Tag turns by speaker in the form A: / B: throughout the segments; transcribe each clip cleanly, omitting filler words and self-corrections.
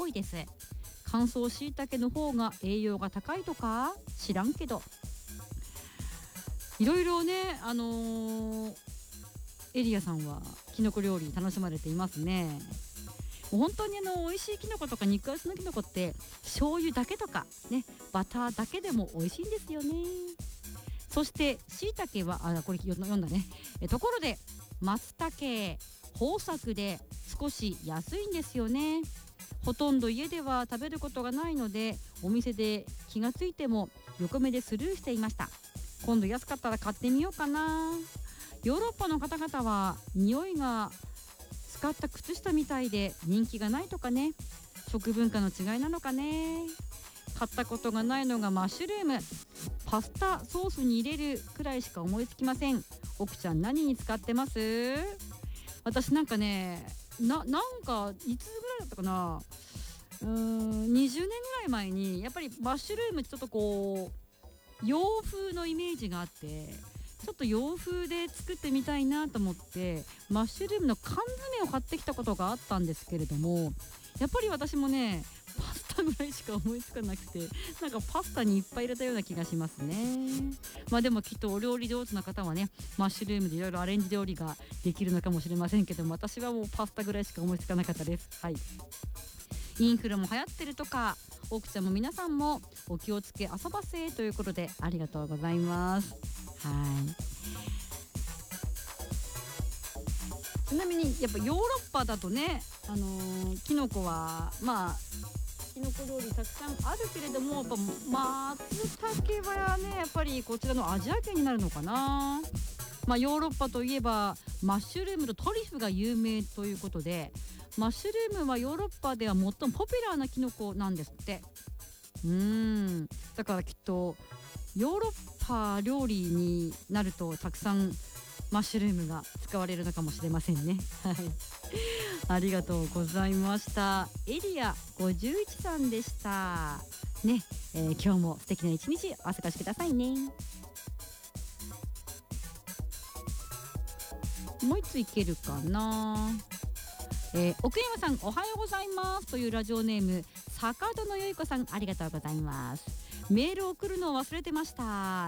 A: 多いです。乾燥しいたけの方が栄養が高いとか知らんけど、いろいろね、エリアさんはきのこ料理楽しまれていますね。もう本当に美味しいきのことか肉厚のきのこって醤油だけとかね、バターだけでも美味しいんですよね。そしてしいたけはこれ読んだね。ところで松茸豊作で少し安いんですよね。ほとんど家では食べることがないので、お店で気がついても横目でスルーしていました。今度安かったら買ってみようかな。ヨーロッパの方々は匂いが使った靴下みたいで人気がないとかね。食文化の違いなのかね。買ったことがないのがマッシュルーム。パスタソースに入れるくらいしか思いつきません。奥ちゃん何に使ってます？私なんかね、なんかいつぐらいだったかな、20年ぐらい前にやっぱりマッシュルームってちょっとこう洋風のイメージがあって、ちょっと洋風で作ってみたいなと思ってマッシュルームの缶詰を買ってきたことがあったんですけれども、やっぱり私もねパスタぐらいしか思いつかなくて、なんかパスタにいっぱい入れたような気がしますね。まあでもきっとお料理上手な方はね、マッシュルームでいろいろアレンジ料理ができるのかもしれませんけども、私はもうパスタぐらいしか思いつかなかったです。はい。インフルも流行ってるとか、奥ちゃんも皆さんもお気をつけ遊ばせということでありがとうございます。はい。ちなみにやっぱヨーロッパだとね、キノコはまあキノコ料理たくさんあるけれども、やっぱ松茸はねやっぱりこちらのアジア圏になるのかな。まあヨーロッパといえばマッシュルームとトリュフが有名ということで、マッシュルームはヨーロッパでは最もポピュラーなキノコなんですって。だからきっとヨーロッパ料理になるとたくさんマッシュルームが使われるのかもしれませんね。はい、ありがとうございました。エリア51さんでしたね。今日も素敵な一日お過ごしくださいね。もう一ついけるかな。奥山さんおはようございますというラジオネーム坂戸のよい子さん、ありがとうございます。メールを送るのを忘れてました。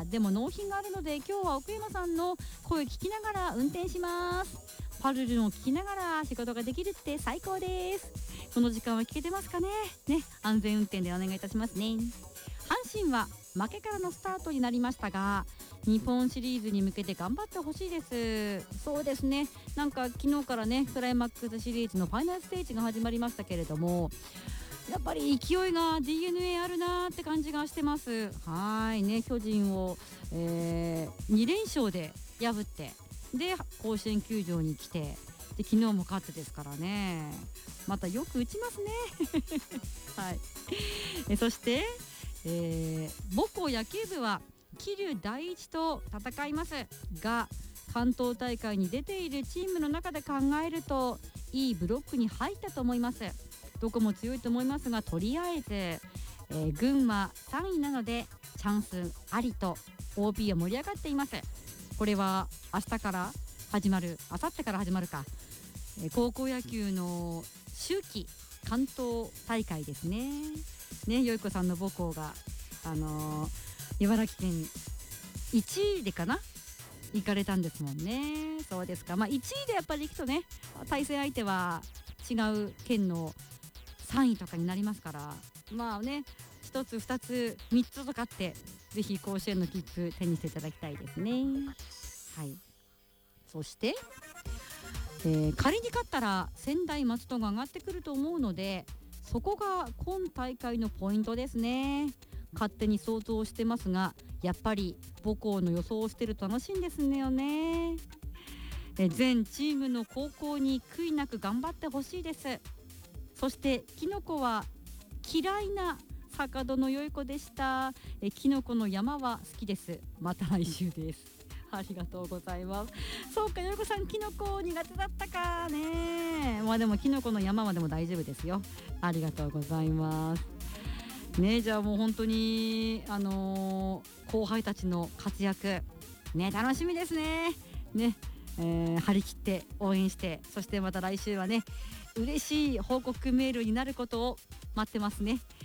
A: でも納品があるので今日は奥山さんの声聞きながら運転します。パルルの聞きながら仕事ができるって最高です。この時間は聞けてますかね。安全運転でお願いいたしますね。阪神は負けからのスタートになりましたが、日本シリーズに向けて頑張ってほしいです。そうですね、なんか昨日からねクライマックスシリーズのファイナルステージが始まりましたけれども、やっぱり勢いが DNA あるなって感じがしてます。はいね、巨人を、2連勝で破ってで甲子園球場に来て、で昨日も勝ってですからね、またよく打ちますねはい。そして、母校野球部は桐生第一と戦いますが、関東大会に出ているチームの中で考えるといいブロックに入ったと思います。どこも強いと思いますが、とりあえず、群馬3位なのでチャンスありと OB は盛り上がっています。これは明日から始まる、明後日から始まるか、高校野球の秋季関東大会ですね。よいこさんの母校が茨城県1位でかな行かれたんですもんね。そうですか。1位でやっぱり行くとね、対戦相手は違う県の3位とかになりますから、1つ2つ3つとかってぜひ甲子園の切符手にしていただきたいですね。はい。そして、仮に勝ったら専大松戸が上がってくると思うので、そこが今大会のポイントですね。勝手に想像してますが、やっぱり母校の予想をしてると楽しいんですよね。全チームの高校に悔いなく頑張ってほしいです。そしてキノコは嫌いな坂戸のよい子でした。キノコの山は好きです。また来週です。ありがとうございます。そうか、よい子さんキノコ苦手だったかね。でもキノコの山はでも大丈夫ですよ。ありがとうございますね。じゃあもう本当に後輩たちの活躍ね、楽しみですね。張り切って応援して、そしてまた来週はね嬉しい報告メールになることを待ってますね。